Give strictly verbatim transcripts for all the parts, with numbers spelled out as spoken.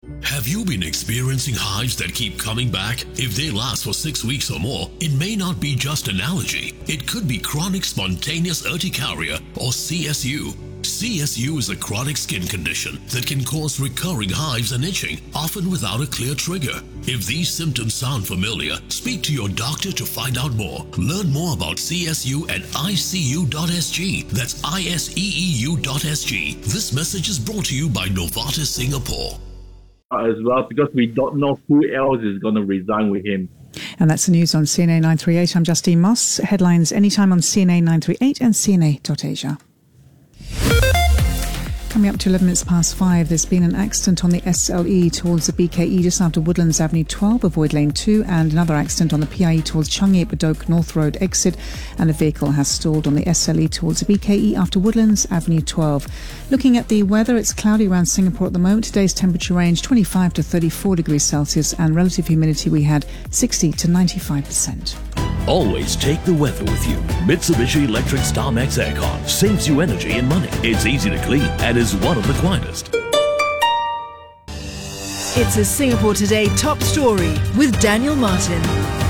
Have you been experiencing hives that keep coming back? If they last for six weeks or more, it may not be just an allergy. It could be chronic spontaneous urticaria or C S U. C S U is a chronic skin condition that can cause recurring hives and itching, often without a clear trigger. If these symptoms sound familiar, speak to your doctor to find out more. Learn more about C S U at I C U dot S G. That's I S E E U dot S G. This message is brought to you by Novartis Singapore. As well, because we don't know who else is going to resign with him. And that's the news on C N A nine thirty-eight. I'm Justine Moss. Headlines anytime on C N A nine thirty-eight and C N A dot Asia. Coming up to eleven minutes past five, there's been an accident on the S L E towards the B K E just after Woodlands Avenue twelve, avoid lane two, and another accident on the P I E towards Changi Bedok North Road exit, and a vehicle has stalled on the S L E towards the B K E after Woodlands Avenue twelve. Looking at the weather, it's cloudy around Singapore at the moment. Today's temperature range twenty-five to thirty-four degrees Celsius, and relative humidity we had sixty to ninety-five percent. Always take the weather with you. Mitsubishi Electric StarMax Aircon saves you energy and money. It's easy to clean and is one of the quietest. It's a Singapore Today top story with Daniel Martin.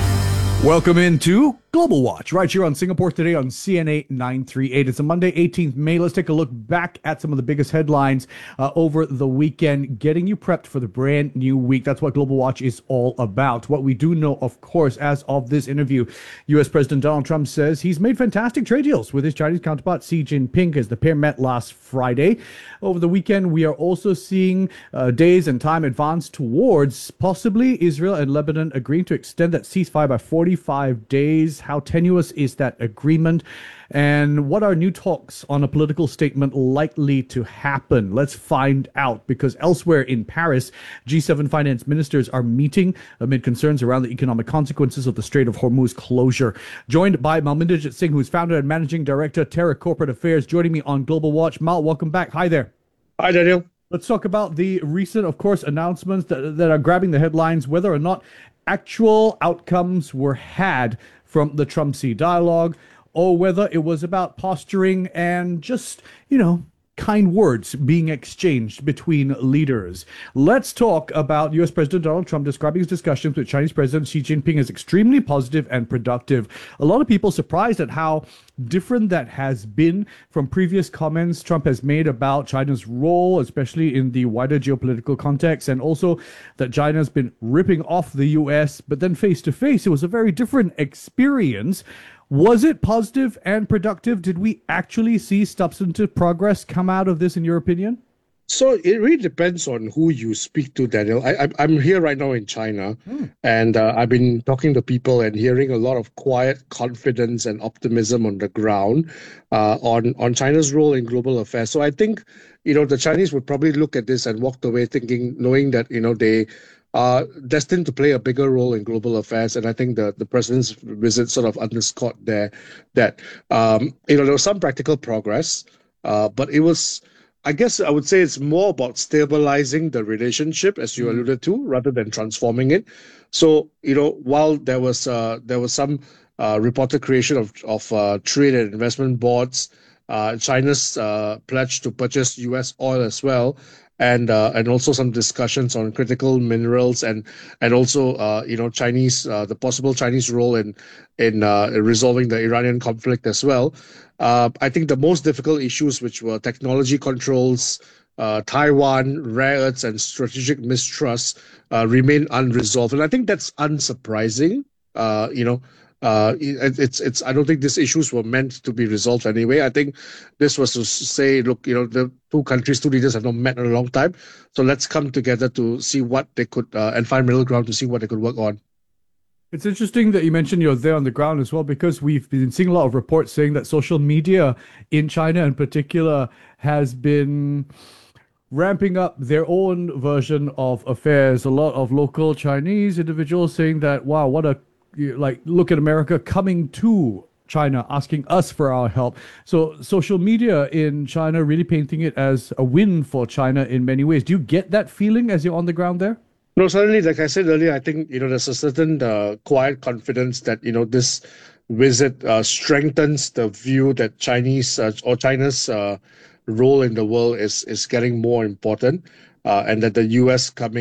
Welcome into Global Watch, right here on Singapore Today on C N A nine thirty-eight. It's a Monday, eighteenth of May. Let's take a look back at some of the biggest headlines uh, over the weekend, getting you prepped for the brand new week. That's what Global Watch is all about. What we do know, of course, as of this interview, U S President Donald Trump says he's made fantastic trade deals with his Chinese counterpart Xi Jinping as the pair met last Friday. Over the weekend, we are also seeing uh, days and time advance towards possibly Israel and Lebanon agreeing to extend that ceasefire by forty-five days. How tenuous is that agreement? And what are new talks on a political statement likely to happen? Let's find out, because elsewhere in Paris, G seven finance ministers are meeting amid concerns around the economic consequences of the Strait of Hormuz closure. Joined by Malminderjit Singh, who's founder and managing director, Terra Corporate Affairs, joining me on Global Watch. Mal, welcome back. Hi there. Hi, Daniel. Let's talk about the recent, of course, announcements that, that are grabbing the headlines, whether or not actual outcomes were had from the Trump-Xi dialogue, or whether it was about posturing and just, you know, kind words being exchanged between leaders. Let's talk about U S President Donald Trump describing his discussions with Chinese President Xi Jinping as extremely positive and productive. A lot of people surprised at how different that has been from previous comments Trump has made about China's role, especially in the wider geopolitical context, and also that China's been ripping off the U S, but then face to face, it was a very different experience. Was it positive and productive? Did we actually see substantive progress come out of this, in your opinion? So it really depends on who you speak to, Daniel. I, I, I'm here right now in China, hmm. and uh, I've been talking to people and hearing a lot of quiet confidence and optimism on the ground uh, on, on China's role in global affairs. So I think, you know, the Chinese would probably look at this and walk away thinking, knowing that, you know, they are destined to play a bigger role in global affairs. And I think the, the president's visit sort of underscored there that, um, you know, there was some practical progress, uh, but it was, I guess I would say it's more about stabilizing the relationship, as you mm. alluded to, rather than transforming it. So, you know, while there was uh, there was some uh, reported creation of, of uh, trade and investment boards, uh, China's uh, pledge to purchase U S oil as well, and uh, and also some discussions on critical minerals and and also uh, you know Chinese uh, the possible Chinese role in in uh, resolving the Iranian conflict as well. Uh, I think the most difficult issues, which were technology controls, uh, Taiwan, rare earths, and strategic mistrust, uh, remain unresolved, and I think that's unsurprising. Uh, you know. Uh, it, it's it's. I don't think these issues were meant to be resolved anyway. I think this was to say, look, you know, the two countries, two leaders have not met in a long time, so let's come together to see what they could uh, and find middle ground to see what they could work on. It's interesting that you mentioned you're there on the ground as well, because we've been seeing a lot of reports saying that social media in China in particular has been ramping up their own version of affairs. A lot of local Chinese individuals saying that, wow, what a like, look at America coming to China, asking us for our help. So social media in China really painting it as a win for China in many ways. Do you get that feeling as you're on the ground there? No, certainly, like I said earlier, I think, you know, there's a certain uh, quiet confidence that, you know, this visit uh, strengthens the view that Chinese uh, or China's uh, role in the world is, is getting more important, uh, and that the U S coming